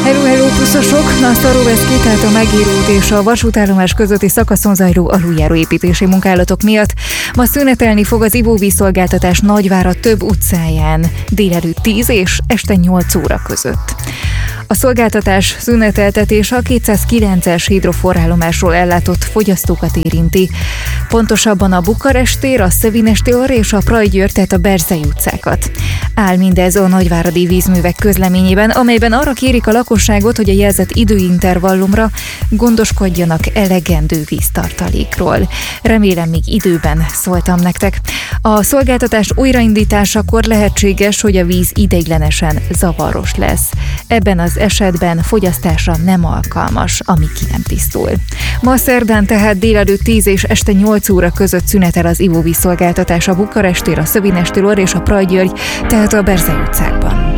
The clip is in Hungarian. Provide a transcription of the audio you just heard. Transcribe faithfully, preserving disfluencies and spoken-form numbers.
Hello, hello, puszosok! Na, Staroveszki, tehát a Megíró út és a vasútállomás közötti szakaszon zajló aluljáró építési munkálatok miatt ma szünetelni fog az ivóvízszolgáltatás Nagyvárad több utcáján délelőtt tíz és este nyolc óra között. A szolgáltatás szüneteltetése a kétszázkilences hidroforrállomásról ellátott fogyasztókat érinti. Pontosabban a Bukarest tér, a Szövines tér és a Prajgyőr, tehát a Berzei utcákat. Áll mindez a nagyváradi vízművek közleményében, amelyben arra kérik a lakosságot, hogy a jelzett időintervallumra gondoskodjanak elegendő víztartalékról. Remélem, még időben szóltam nektek. A szolgáltatás újraindításakor lehetséges, hogy a víz ideiglenesen zavaros lesz. Ebben az esetben fogyasztásra nem alkalmas, ami ki nem tisztul. Ma szerdán tehát délelőtt tíz és este nyolc óra között szünetel az ivóvízszolgáltatás a Bukarest tér, a Szövines tér és a Prajgyőr, tehát a Berzei utcákban.